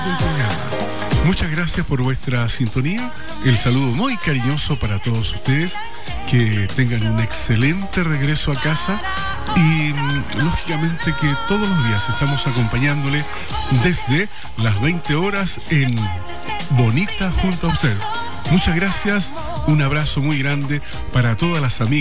del programa. Muchas gracias por vuestra sintonía. El saludo muy cariñoso para todos ustedes. Que tengan un excelente regreso a casa. Y lógicamente que todos los días estamos acompañándole desde las 20 horas en Bonita junto a usted. Muchas gracias. Un abrazo muy grande para todas las amigas.